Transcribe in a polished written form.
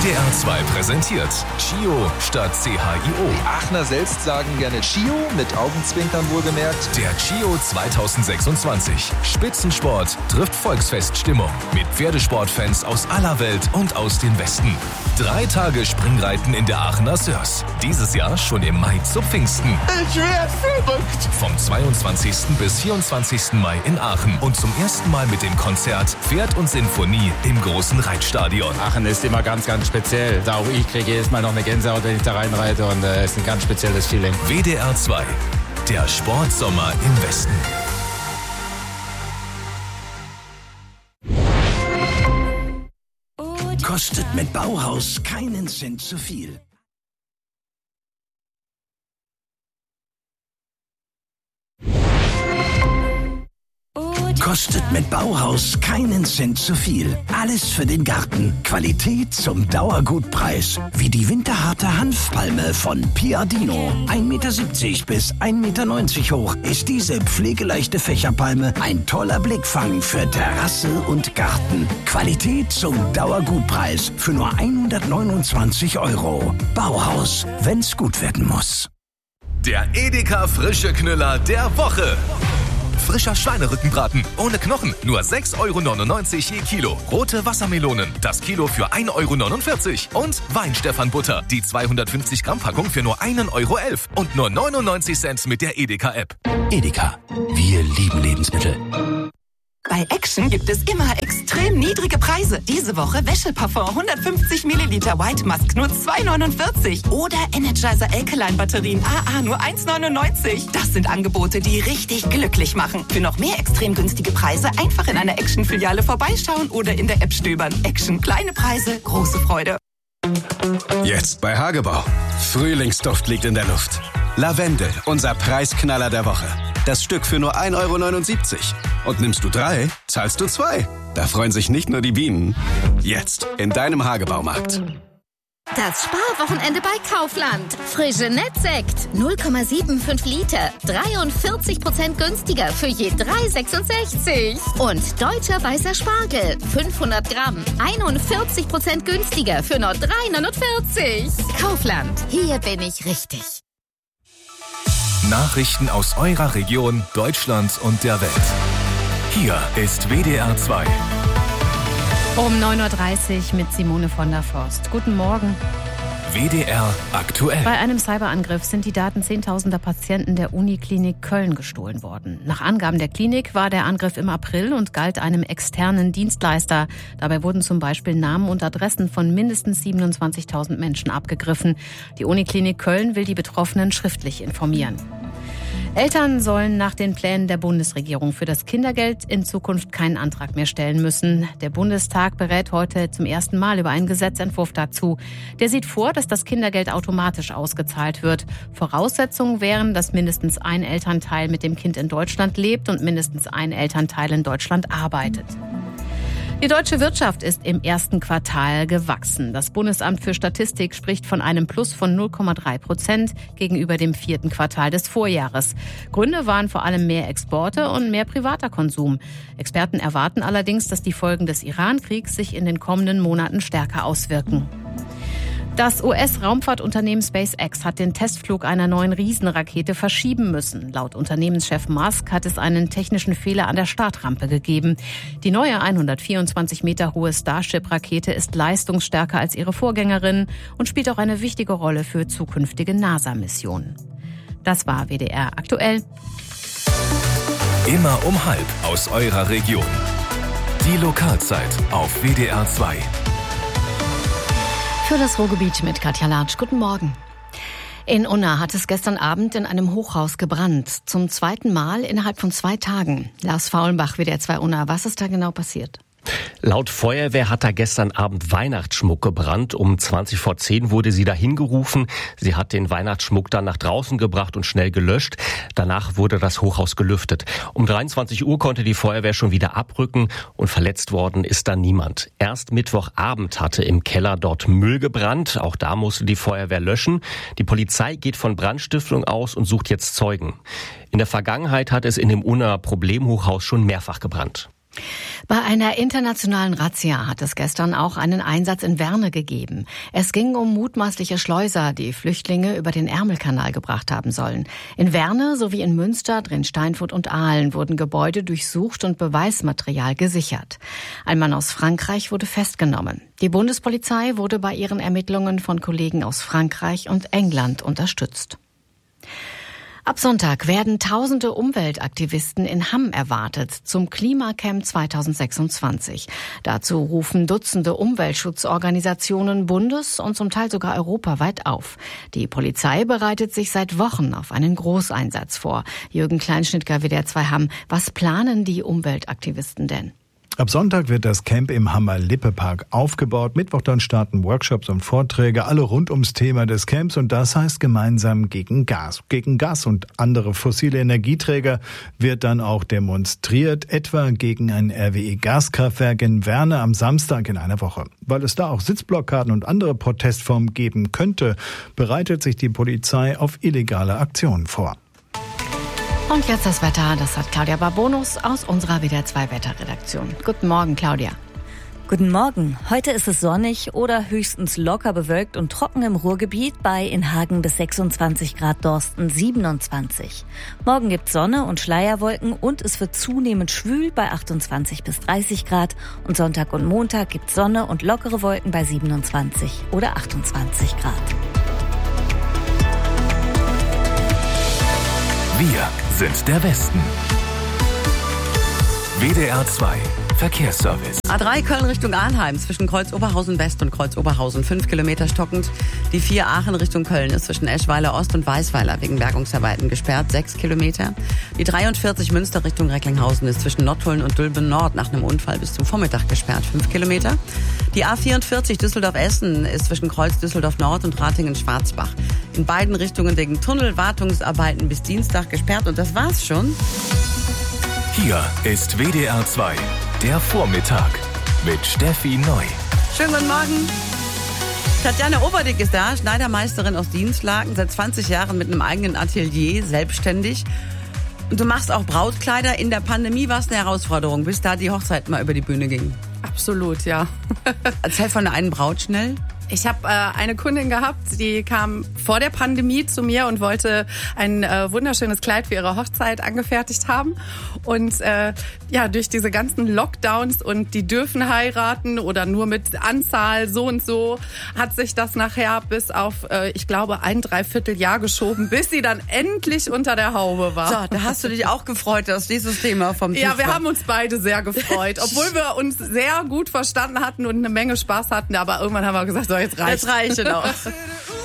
WDR 2 präsentiert CHIO statt CHIO. Die Aachener selbst sagen gerne CHIO, mit Augenzwinkern wohlgemerkt. Der CHIO 2026. Spitzensport trifft Volksfeststimmung. Mit Pferdesportfans aus aller Welt und aus dem Westen. 3 Tage Springreiten in der Aachener Sörs. Dieses Jahr schon im Mai zu Pfingsten. Ich werde verrückt. Vom 22. bis 24. Mai in Aachen. Und zum ersten Mal mit dem Konzert Pferd und Sinfonie im großen Reitstadion. Aachen ist immer ganz, ganz speziell. Da auch ich kriege jedes Mal noch eine Gänsehaut, wenn ich da reinreite. Und es ist ein ganz spezielles Feeling. WDR 2. Der Sportsommer im Westen. Kostet mit Bauhaus keinen Cent zu viel. Kostet mit Bauhaus keinen Cent zu viel. Alles für den Garten. Qualität zum Dauergutpreis. Wie die winterharte Hanfpalme von Piadino. 1,70 Meter bis 1,90 Meter hoch ist diese pflegeleichte Fächerpalme ein toller Blickfang für Terrasse und Garten. Qualität zum Dauergutpreis für nur 129 €. Bauhaus, wenn's gut werden muss. Der Edeka Frische Knüller der Woche. Frischer Schweinerückenbraten ohne Knochen, nur 6,99 € je Kilo. Rote Wassermelonen, das Kilo für 1,49 € Und Weinstefan-Butter, die 250 Gramm Packung für nur 1,11 € und nur 99 Cent mit der Edeka-App. Edeka, wir lieben Lebensmittel. Bei Action gibt es immer extrem niedrige Preise. Diese Woche Wäscheparfum 150 Milliliter White Musk nur 2,49 € oder Energizer Alkaline Batterien AA nur 1,99 €. Das sind Angebote, die richtig glücklich machen. Für noch mehr extrem günstige Preise einfach in einer Action-Filiale vorbeischauen oder in der App stöbern. Action, kleine Preise, große Freude. Jetzt bei Hagebau. Frühlingsduft liegt in der Luft. Lavendel, unser Preisknaller der Woche. Das Stück für nur 1,79 €. Und nimmst du 3, zahlst du 2. Da freuen sich nicht nur die Bienen. Jetzt in deinem Hagebaumarkt. Das Sparwochenende bei Kaufland. Frische Nettsekt. 0,75 Liter. 43% günstiger für je 3,66. Und deutscher weißer Spargel. 500 Gramm. 41% günstiger für nur 3,49 €. Kaufland. Hier bin ich richtig. Nachrichten aus eurer Region, Deutschland und der Welt. Hier ist WDR 2. Um 9:30 Uhr mit Simone von der Forst. Guten Morgen. WDR aktuell. Bei einem Cyberangriff sind die Daten zehntausender Patienten der Uniklinik Köln gestohlen worden. Nach Angaben der Klinik war der Angriff im April und galt einem externen Dienstleister. Dabei wurden zum Beispiel Namen und Adressen von mindestens 27.000 Menschen abgegriffen. Die Uniklinik Köln will die Betroffenen schriftlich informieren. Eltern sollen nach den Plänen der Bundesregierung für das Kindergeld in Zukunft keinen Antrag mehr stellen müssen. Der Bundestag berät heute zum ersten Mal über einen Gesetzentwurf dazu. Der sieht vor, dass das Kindergeld automatisch ausgezahlt wird. Voraussetzungen wären, dass mindestens ein Elternteil mit dem Kind in Deutschland lebt und mindestens ein Elternteil in Deutschland arbeitet. Die deutsche Wirtschaft ist im ersten Quartal gewachsen. Das Bundesamt für Statistik spricht von einem Plus von 0,3% gegenüber dem 4. Quartal des Vorjahres. Gründe waren vor allem mehr Exporte und mehr privater Konsum. Experten erwarten allerdings, dass die Folgen des Iran-Kriegs sich in den kommenden Monaten stärker auswirken. Das US-Raumfahrtunternehmen SpaceX hat den Testflug einer neuen Riesenrakete verschieben müssen. Laut Unternehmenschef Musk hat es einen technischen Fehler an der Startrampe gegeben. Die neue 124 Meter hohe Starship-Rakete ist leistungsstärker als ihre Vorgängerin und spielt auch eine wichtige Rolle für zukünftige NASA-Missionen. Das war WDR aktuell. Immer um 12:30 aus eurer Region. Die Lokalzeit auf WDR 2. Für das Ruhrgebiet mit Katja Latsch. Guten Morgen. In Unna hat es gestern Abend in einem Hochhaus gebrannt. Zum 2. Mal innerhalb von 2 Tagen. Lars Faulenbach, WDR 2 Unna. Was ist da genau passiert? Laut Feuerwehr hat da gestern Abend Weihnachtsschmuck gebrannt. Um 20:10 wurde sie dahin gerufen. Sie hat den Weihnachtsschmuck dann nach draußen gebracht und schnell gelöscht. Danach wurde das Hochhaus gelüftet. Um 23 Uhr konnte die Feuerwehr schon wieder abrücken und verletzt worden ist da niemand. Erst Mittwochabend hatte im Keller dort Müll gebrannt. Auch da musste die Feuerwehr löschen. Die Polizei geht von Brandstiftung aus und sucht jetzt Zeugen. In der Vergangenheit hat es in dem Unna Problemhochhaus schon mehrfach gebrannt. Bei einer internationalen Razzia hat es gestern auch einen Einsatz in Werne gegeben. Es ging um mutmaßliche Schleuser, die Flüchtlinge über den Ärmelkanal gebracht haben sollen. In Werne sowie in Münster, Drin-Steinfurt und Aalen wurden Gebäude durchsucht und Beweismaterial gesichert. Ein Mann aus Frankreich wurde festgenommen. Die Bundespolizei wurde bei ihren Ermittlungen von Kollegen aus Frankreich und England unterstützt. Ab Sonntag werden tausende Umweltaktivisten in Hamm erwartet zum Klimacamp 2026. Dazu rufen Dutzende Umweltschutzorganisationen bundes- und zum Teil sogar europaweit auf. Die Polizei bereitet sich seit Wochen auf einen Großeinsatz vor. Jürgen Kleinschnittger, WDR 2 Hamm. Was planen die Umweltaktivisten denn? Ab Sonntag wird das Camp im Hammer Lippe-Park aufgebaut. Mittwoch dann starten Workshops und Vorträge, alle rund ums Thema des Camps. Und das heißt gemeinsam gegen Gas. Gegen Gas und andere fossile Energieträger wird dann auch demonstriert, etwa gegen ein RWE-Gaskraftwerk in Werne am Samstag in einer Woche. Weil es da auch Sitzblockaden und andere Protestformen geben könnte, bereitet sich die Polizei auf illegale Aktionen vor. Und jetzt das Wetter, das hat Claudia Barbonus aus unserer WDR 2 Wetterredaktion. Guten Morgen, Claudia. Guten Morgen. Heute ist es sonnig oder höchstens locker bewölkt und trocken im Ruhrgebiet, bei in Hagen bis 26 Grad, Dorsten 27. Morgen gibt's Sonne und Schleierwolken und es wird zunehmend schwül bei 28 bis 30 Grad. Und Sonntag und Montag gibt's Sonne und lockere Wolken bei 27 oder 28 Grad. Wir sind der Westen. WDR 2 Verkehrsservice. A3 Köln Richtung Arnheim zwischen Kreuz Oberhausen West und Kreuz Oberhausen 5 Kilometer stockend. Die 4 Aachen Richtung Köln ist zwischen Eschweiler Ost und Weißweiler wegen Bergungsarbeiten gesperrt, 6 Kilometer. Die 43 Münster Richtung Recklinghausen ist zwischen Nottuln und Dülben Nord nach einem Unfall bis zum Vormittag gesperrt, 5 Kilometer. Die A44 Düsseldorf-Essen ist zwischen Kreuz Düsseldorf Nord und Ratingen-Schwarzbach in beiden Richtungen wegen Tunnelwartungsarbeiten bis Dienstag gesperrt. Und das war's schon. Hier ist WDR 2, der Vormittag mit Steffi Neu. Schönen guten Morgen. Tatjana Oberdick ist da, Schneidermeisterin aus Dienstlaken, seit 20 Jahren mit einem eigenen Atelier, selbstständig. Und du machst auch Brautkleider. In der Pandemie war es eine Herausforderung, bis da die Hochzeit mal über die Bühne ging. Absolut, ja. Erzähl von der einen Braut schnell. Ich habe eine Kundin gehabt, die kam vor der Pandemie zu mir und wollte ein wunderschönes Kleid für ihre Hochzeit angefertigt haben. Und durch diese ganzen Lockdowns und die dürfen heiraten oder nur mit Anzahl so und so, hat sich das nachher bis auf, ich glaube, 1/3 Jahr geschoben, bis sie dann endlich unter der Haube war. So, da hast du dich auch gefreut, dass dieses Thema vom Tisch war. Ja, wir haben uns beide sehr gefreut, obwohl wir uns sehr gut verstanden hatten und eine Menge Spaß hatten. Aber irgendwann haben wir gesagt, so, jetzt reicht. Jetzt reicht es auch.